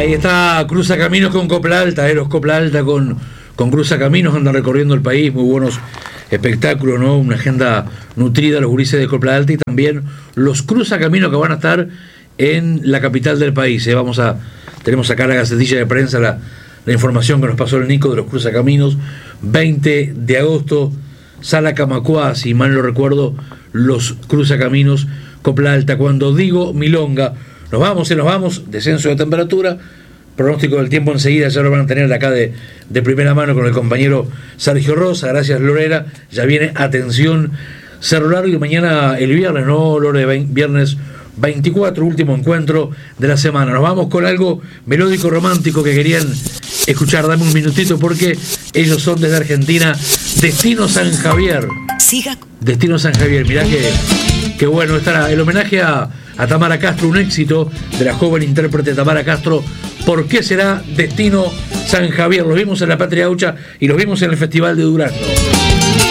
Ahí está Cruza Caminos con Copla Alta, los Copla Alta con Cruza Caminos, andan recorriendo el país, muy buenos espectáculos, ¿no? Una agenda nutrida, los gurises de Copla Alta y también los Cruza Caminos que van a estar en la capital del país. Tenemos acá la gacetilla de prensa, la información que nos pasó el Nico de los Cruza Caminos, 20 de agosto, Sala Camacuá, si mal no recuerdo, los Cruza Caminos, Copla Alta. Cuando digo milonga, nos vamos, descenso de temperatura, pronóstico del tiempo enseguida, ya lo van a tener acá de primera mano con el compañero Sergio Rosa, gracias Lorena, ya viene atención Cerro Largo y mañana el viernes, ¿no, Lore? Viernes 24, último encuentro de la semana. Nos vamos con algo melódico romántico que querían escuchar, dame un minutito porque ellos son desde Argentina, Destino San Javier. Destino San Javier, mirá que bueno, estará el homenaje a Tamara Castro, un éxito de la joven intérprete Tamara Castro. ¿Por qué será Destino San Javier? Los vimos en la Patria Gaucha y los vimos en el Festival de Durazno.